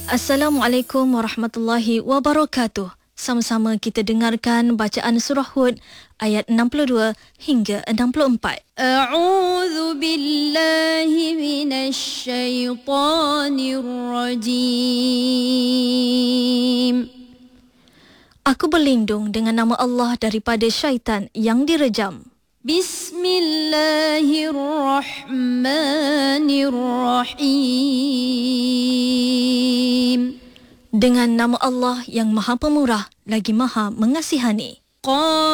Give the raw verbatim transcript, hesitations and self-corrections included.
Assalamualaikum warahmatullahi wabarakatuh. Sama-sama kita dengarkan bacaan surah Hud ayat enam puluh dua hingga enam puluh empat. A'udzu billahi minasy syaithanir rajim. Aku berlindung dengan nama Allah daripada syaitan yang direjam. Bismillahirrahmanirrahim. Dengan nama Allah yang Maha Pemurah lagi Maha Mengasihani.